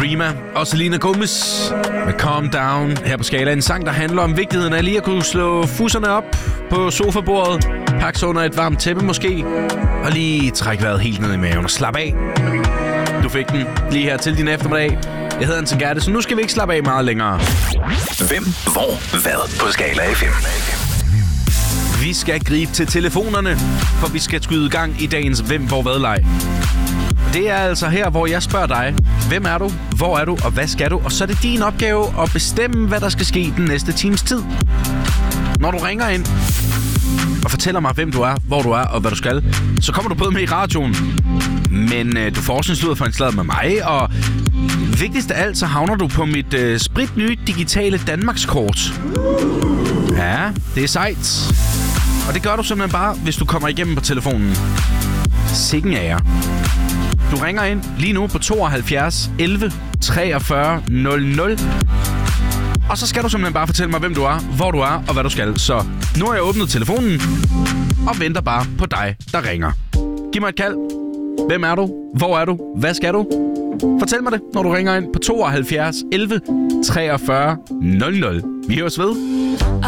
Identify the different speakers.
Speaker 1: Prima og Selena Gomez med Calm Down her på Skala. En sang, der handler om vigtigheden af lige at kunne slå fusserne op på sofabordet, pakke sig under et varmt tæppe måske, og lige trække vejret helt ned i maven og slappe af. Du fik den lige her til din eftermiddag. Jeg hedder Anton Gerte, så nu skal vi ikke slappe af meget længere.
Speaker 2: Hvem, hvor, hvad på Skala FM.
Speaker 1: Vi skal gribe til telefonerne, for vi skal skyde gang i dagens Hvem, hvor, hvad-leg. Det er altså her, hvor jeg spørger dig, hvem er du, hvor er du, og hvad skal du? Og så er det din opgave at bestemme, hvad der skal ske den næste times tid. Når du ringer ind og fortæller mig, hvem du er, hvor du er og hvad du skal, så kommer du både med i radioen, men du får også en sludder for en slader med mig, og vigtigst af alt, så havner du på mit spritnye digitale Danmarkskort. Ja, det er sejt. Og det gør du simpelthen bare, hvis du kommer igennem på telefonen. Sikken af jer. Du ringer ind lige nu på 72 11 43 00. Og så skal du simpelthen bare fortælle mig, hvem du er, hvor du er og hvad du skal. Så nu har jeg åbnet telefonen og venter bare på dig, der ringer. Giv mig et kald. Hvem er du? Hvor er du? Hvad skal du? Fortæl mig det, når du ringer ind på 72 11 43 00. Vi høres ved.